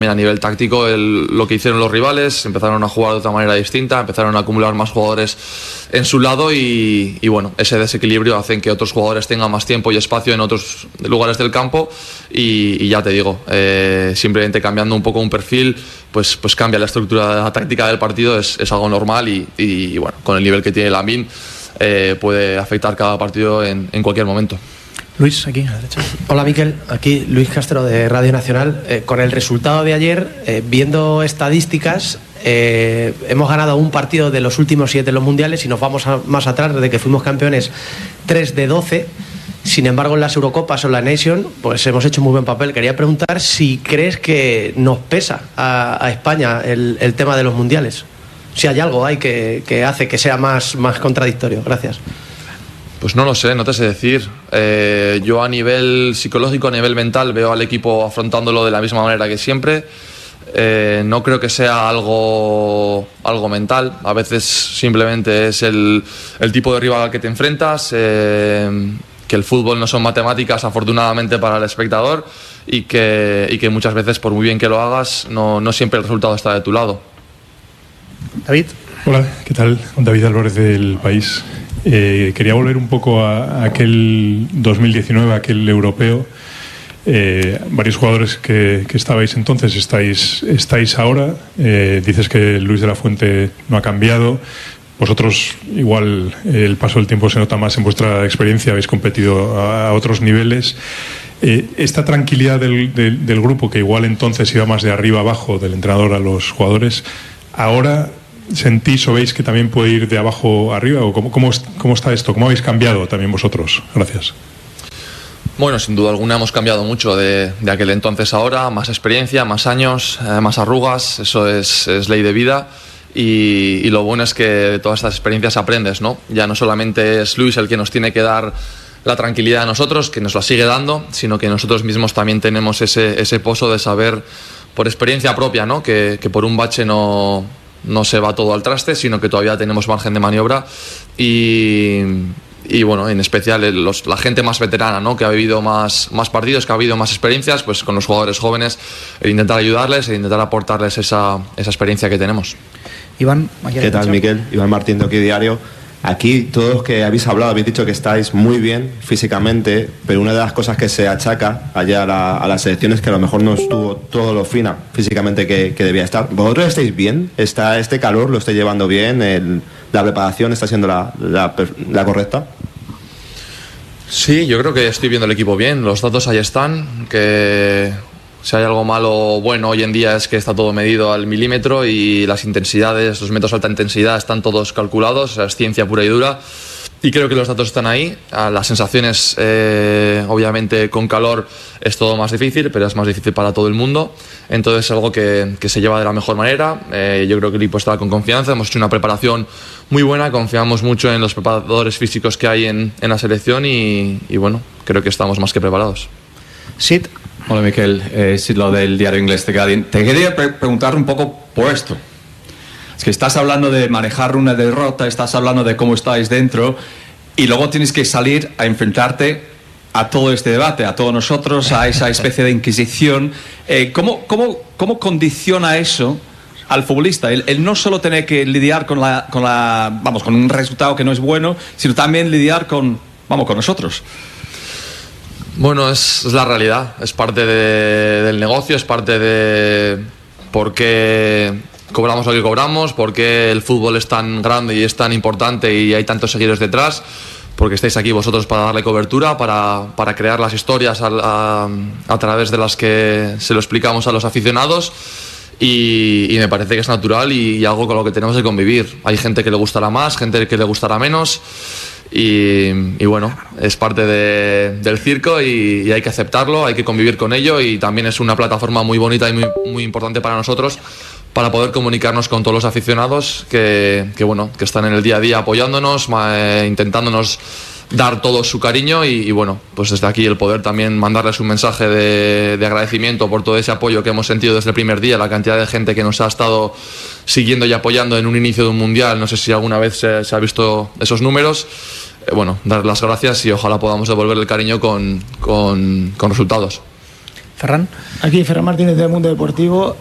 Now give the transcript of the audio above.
A nivel táctico, lo que hicieron los rivales, empezaron a jugar de otra manera distinta, empezaron a acumular más jugadores en su lado y bueno, ese desequilibrio hace que otros jugadores tengan más tiempo y espacio en otros lugares del campo y ya te digo, simplemente cambiando un poco un perfil, pues cambia la estructura, la táctica del partido, es algo normal y bueno, con el nivel que tiene Lamine puede afectar cada partido en cualquier momento. Luis, aquí a la derecha. Hola Miquel, aquí Luis Castro de Radio Nacional. Con el resultado de ayer, viendo estadísticas, hemos ganado un partido de los últimos 7 en los mundiales y nos vamos más atrás, desde que fuimos campeones 3 de 12. Sin embargo, en las Eurocopas o en la Nation, pues hemos hecho muy buen papel. Quería preguntar si crees que nos pesa a España el tema de los mundiales. Si hay algo ahí que hace que sea más contradictorio. Gracias. Pues no lo sé, no te sé decir. Yo a nivel psicológico, a nivel mental, veo al equipo afrontándolo de la misma manera que siempre. No creo que sea algo mental. A veces simplemente es el tipo de rival al que te enfrentas, que el fútbol no son matemáticas, afortunadamente para el espectador, y que muchas veces, por muy bien que lo hagas, no siempre el resultado está de tu lado. David. Hola, ¿qué tal? David Álvarez del País. Quería volver un poco a aquel 2019, aquel europeo. Varios jugadores que estabais entonces estáis ahora. Dices que Luis de la Fuente no ha cambiado. Vosotros, igual, el paso del tiempo se nota más en vuestra experiencia, habéis competido a otros niveles. Esta tranquilidad del grupo, que igual entonces iba más de arriba abajo, del entrenador a los jugadores, ahora ¿sentís o veis que también puede ir de abajo arriba? ¿O cómo está esto? ¿Cómo habéis cambiado también vosotros? Gracias. Bueno, sin duda alguna hemos cambiado mucho de aquel entonces a ahora. Más experiencia, más años, más arrugas. Eso es ley de vida. Y lo bueno es que de todas estas experiencias aprendes, ¿no? Ya no solamente es Luis el que nos tiene que dar la tranquilidad a nosotros, que nos la sigue dando, sino que nosotros mismos también tenemos ese pozo de saber por experiencia propia, ¿no? Que por un bache no se va todo al traste, sino que todavía tenemos margen de maniobra y bueno, en especial la gente más veterana, ¿no? Que ha vivido más partidos, que ha habido más experiencias, pues con los jugadores jóvenes, intentar ayudarles e intentar aportarles esa experiencia que tenemos. Iván, ¿qué tal, Miquel? Iván Martín de Aquí Diario. Aquí todos los que habéis hablado habéis dicho que estáis muy bien físicamente, pero una de las cosas que se achaca allá a la selección es que a lo mejor no estuvo todo lo fina físicamente que debía estar. ¿Vosotros estáis bien? ¿Está este calor lo estáis llevando bien? ¿La preparación está siendo la correcta? Sí, yo creo que estoy viendo el equipo bien. Los datos ahí están, que si hay algo malo o bueno hoy en día es que está todo medido al milímetro y las intensidades, los metros de alta intensidad están todos calculados, o sea, es ciencia pura y dura. Y creo que los datos están ahí. Las sensaciones, obviamente con calor es todo más difícil, pero es más difícil para todo el mundo. Entonces es algo que se lleva de la mejor manera. Yo creo que el equipo está con confianza. Hemos hecho una preparación muy buena. Confiamos mucho en los preparadores físicos que hay en la selección y bueno, creo que estamos más que preparados. Sid. Hola Miquel, Sid Lo del diario inglés The Guardian. Te quería preguntar un poco por esto. Es que estás hablando de manejar una derrota, estás hablando de cómo estáis dentro y luego tienes que salir a enfrentarte a todo este debate, a todos nosotros, a esa especie de inquisición. ¿Cómo condiciona eso al futbolista? El no solo tener que lidiar con un resultado que no es bueno, sino también lidiar con nosotros. Bueno, es la realidad, es parte del negocio, es parte de por qué cobramos lo que cobramos, por qué el fútbol es tan grande y es tan importante y hay tantos seguidores detrás, porque estáis aquí vosotros para darle cobertura, para crear las historias a través de las que se lo explicamos a los aficionados y me parece que es natural y algo con lo que tenemos que convivir. Hay gente que le gustará más, gente que le gustará menos. Y bueno, es parte del circo y hay que aceptarlo, hay que convivir con ello y también es una plataforma muy bonita y muy, muy importante para nosotros para poder comunicarnos con todos los aficionados que están en el día a día apoyándonos, intentándonos dar todo su cariño y bueno, pues desde aquí el poder también mandarles un mensaje de agradecimiento por todo ese apoyo que hemos sentido desde el primer día, la cantidad de gente que nos ha estado siguiendo y apoyando en un inicio de un mundial, no sé si alguna vez se ha visto esos números, dar las gracias y ojalá podamos devolver el cariño con resultados. Ferran. Aquí Ferran Martínez del Mundo Deportivo.